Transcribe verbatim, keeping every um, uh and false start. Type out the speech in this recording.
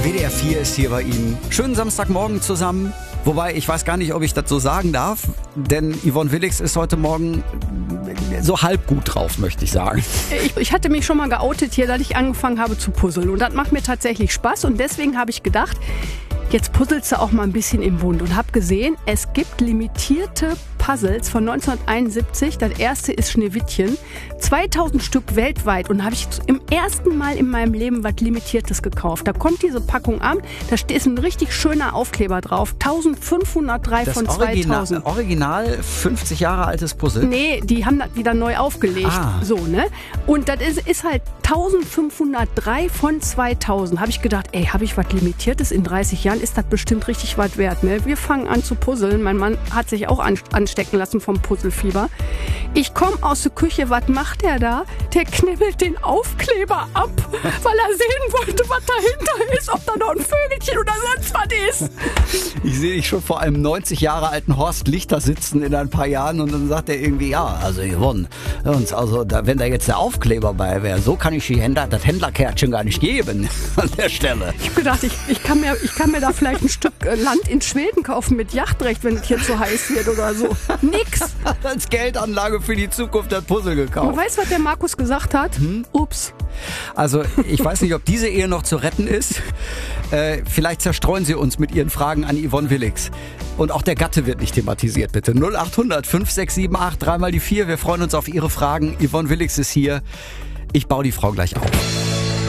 W D R vier ist hier bei Ihnen. Schönen Samstagmorgen zusammen. Wobei, ich weiß gar nicht, ob ich das so sagen darf, denn Yvonne Willix ist heute Morgen so halb gut drauf, möchte ich sagen. Ich, ich hatte mich schon mal geoutet hier, dass ich angefangen habe zu puzzeln. Und das macht mir tatsächlich Spaß. Und deswegen habe ich gedacht, jetzt puzzelst du auch mal ein bisschen im Bund. Und habe gesehen, es gibt limitierte Puzzles von neunzehnhunderteinundsiebzig. Das erste ist Schneewittchen. zweitausend Stück weltweit. Und da habe ich im ersten Mal in meinem Leben was Limitiertes gekauft. Da kommt diese Packung an, da ist ein richtig schöner Aufkleber drauf. eintausendfünfhundertdrei Das von Original, zweitausend. Original fünfzig Jahre altes Puzzle? Nee, die haben das wieder neu aufgelegt. Ah. So, ne? Und das ist, ist halt eintausendfünfhundertdrei von zweitausend. Habe ich gedacht, ey, habe ich was Limitiertes in dreißig Jahren? Ist das bestimmt richtig was wert, ne? Wir fangen an zu puzzeln. Mein Mann hat sich auch an, anstecken lassen vom Puzzelfieber. Ich komme aus der Küche, was macht der da? Der knibbelt den Aufkleber ab, weil er sehen wollte, was dahinter ist, ob da noch ein Vögelchen oder sonst was ist. Ich sehe dich schon vor einem neunzig Jahre alten Horst Lichter sitzen in ein paar Jahren und dann sagt er irgendwie, ja, also Yvonne, uns, also da, wenn da jetzt der Aufkleber bei wäre, so kann ich die Händler, das Händlerkärtchen gar nicht geben an der Stelle. Ich habe gedacht, ich, ich, kann mir, ich kann mir da vielleicht ein Stück äh, Land in Schweden kaufen mit Yachtrecht, wenn es hier zu heiß wird oder so. Nix. Als Geldanlage für die Zukunft das Puzzle gekauft. Und weißt du, was der Markus gesagt hat? Hm? Ups. Also ich weiß nicht, ob diese Ehe noch zu retten ist. Äh, vielleicht zerstreuen Sie uns mit Ihren Fragen an Yvonne Willix. Und auch der Gatte wird nicht thematisiert, bitte. null acht hundert fünf sechs sieben acht, dreimal die vier. Wir freuen uns auf Ihre Fragen. Yvonne Willix ist hier. Ich baue die Frau gleich auf.